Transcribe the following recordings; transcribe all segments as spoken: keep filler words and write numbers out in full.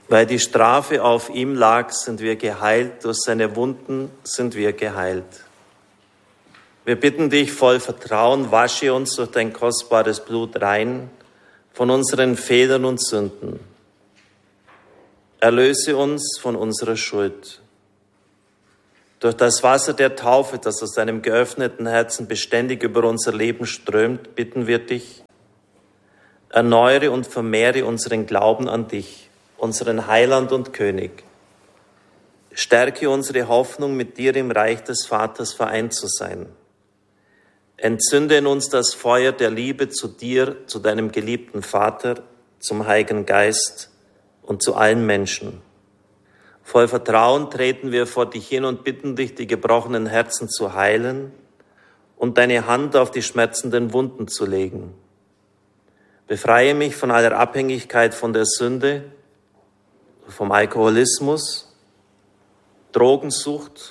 Weil die Strafe auf ihm lag, sind wir geheilt, durch seine Wunden sind wir geheilt. Wir bitten dich voll Vertrauen, wasche uns durch dein kostbares Blut rein von unseren Fehlern und Sünden. Erlöse uns von unserer Schuld. Durch das Wasser der Taufe, das aus deinem geöffneten Herzen beständig über unser Leben strömt, bitten wir dich, erneuere und vermehre unseren Glauben an dich, unseren Heiland und König. Stärke unsere Hoffnung, mit dir im Reich des Vaters vereint zu sein. Entzünde in uns das Feuer der Liebe zu dir, zu deinem geliebten Vater, zum Heiligen Geist und zu allen Menschen. Voll Vertrauen treten wir vor dich hin und bitten dich, die gebrochenen Herzen zu heilen und deine Hand auf die schmerzenden Wunden zu legen. Befreie mich von aller Abhängigkeit von der Sünde, vom Alkoholismus, Drogensucht,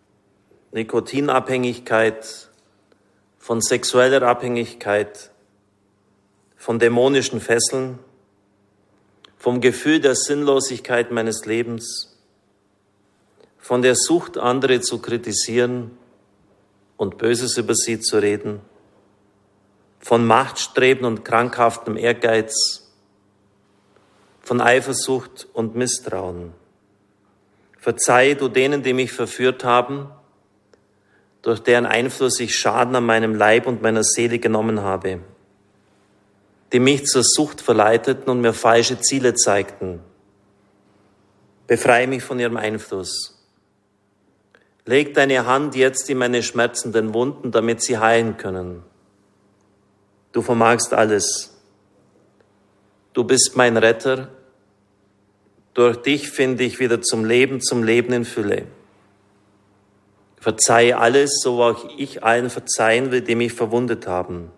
Nikotinabhängigkeit, von sexueller Abhängigkeit, von dämonischen Fesseln, vom Gefühl der Sinnlosigkeit meines Lebens, von der Sucht, andere zu kritisieren und Böses über sie zu reden, von Machtstreben und krankhaftem Ehrgeiz, von Eifersucht und Misstrauen. Verzeihe du denen, die mich verführt haben, durch deren Einfluss ich Schaden an meinem Leib und meiner Seele genommen habe, die mich zur Sucht verleiteten und mir falsche Ziele zeigten. Befreie mich von ihrem Einfluss. Leg deine Hand jetzt in meine schmerzenden Wunden, damit sie heilen können. Du vermagst alles. Du bist mein Retter. Durch dich finde ich wieder zum Leben, zum Leben in Fülle. Verzeihe alles, so auch ich allen verzeihen will, die mich verwundet haben.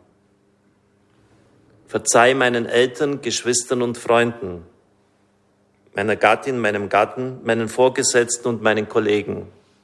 Verzeih meinen Eltern, Geschwistern und Freunden, meiner Gattin, meinem Gatten, meinen Vorgesetzten und meinen Kollegen.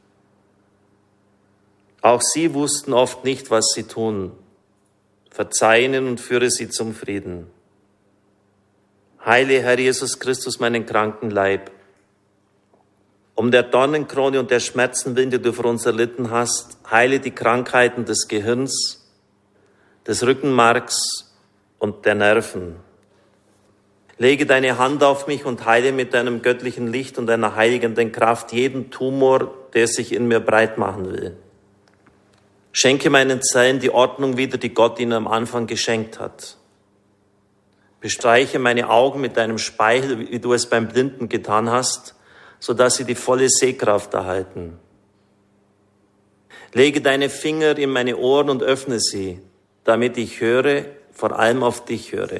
Auch sie wussten oft nicht, was sie tun. Verzeih ihnen und führe sie zum Frieden. Heile, Herr Jesus Christus, meinen kranken Leib. Um der Dornenkrone und der Schmerzen willen, die du für uns erlitten hast, heile die Krankheiten des Gehirns, des Rückenmarks und der Nerven. Lege deine Hand auf mich und heile mit deinem göttlichen Licht und deiner heiligenden Kraft jeden Tumor, der sich in mir breit machen will. Schenke meinen Zellen die Ordnung wieder, die Gott ihnen am Anfang geschenkt hat. Bestreiche meine Augen mit deinem Speichel, wie du es beim Blinden getan hast, sodass sie die volle Sehkraft erhalten. Lege deine Finger in meine Ohren und öffne sie, damit ich höre, vor allem auf dich höre.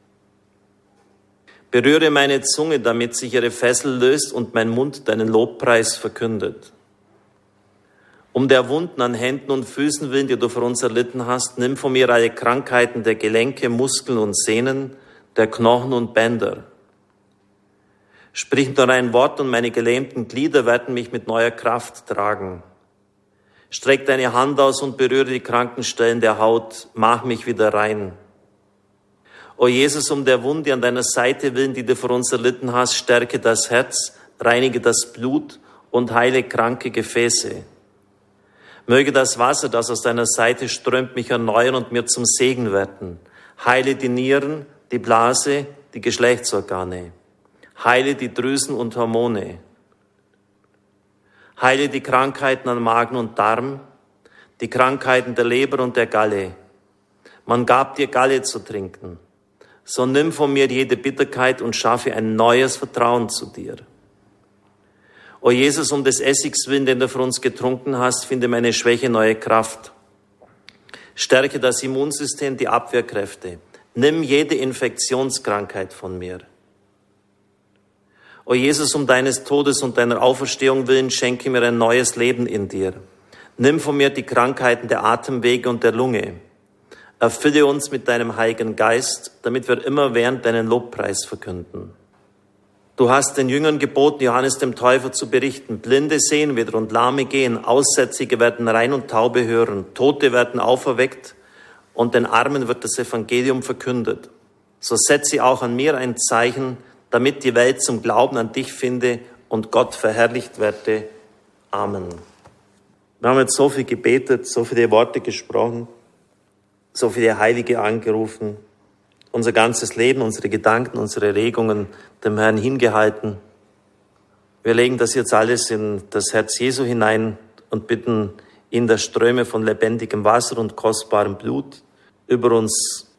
Berühre meine Zunge, damit sich ihre Fessel löst und mein Mund deinen Lobpreis verkündet. Um der Wunden an Händen und Füßen willen, die du für uns erlitten hast, nimm von mir alle Krankheiten der Gelenke, Muskeln und Sehnen, der Knochen und Bänder. Sprich nur ein Wort und meine gelähmten Glieder werden mich mit neuer Kraft tragen. Streck deine Hand aus und berühre die kranken Stellen der Haut, mach mich wieder rein. O Jesus, um der Wunde an deiner Seite willen, die du für uns erlitten hast, stärke das Herz, reinige das Blut und heile kranke Gefäße. Möge das Wasser, das aus deiner Seite strömt, mich erneuern und mir zum Segen werden. Heile die Nieren, die Blase, die Geschlechtsorgane. Heile die Drüsen und Hormone. Heile die Krankheiten an Magen und Darm, die Krankheiten der Leber und der Galle. Man gab dir Galle zu trinken. So nimm von mir jede Bitterkeit und schaffe ein neues Vertrauen zu dir. O Jesus, um des Essigs willen, den du für uns getrunken hast, finde meine Schwäche neue Kraft. Stärke das Immunsystem, die Abwehrkräfte. Nimm jede Infektionskrankheit von mir. O Jesus, um deines Todes und deiner Auferstehung willen, schenke mir ein neues Leben in dir. Nimm von mir die Krankheiten der Atemwege und der Lunge. Erfülle uns mit deinem Heiligen Geist, damit wir immerwährend deinen Lobpreis verkünden. Du hast den Jüngern geboten, Johannes dem Täufer zu berichten. Blinde sehen wieder und Lahme gehen, Aussätzige werden rein und Taube hören, Tote werden auferweckt und den Armen wird das Evangelium verkündet. So setze auch an mir ein Zeichen, damit die Welt zum Glauben an dich finde und Gott verherrlicht werde. Amen. Wir haben jetzt so viel gebetet, so viele Worte gesprochen, so viele Heilige angerufen, unser ganzes Leben, unsere Gedanken, unsere Regungen dem Herrn hingehalten. Wir legen das jetzt alles in das Herz Jesu hinein und bitten ihn, dass Ströme von lebendigem Wasser und kostbarem Blut über uns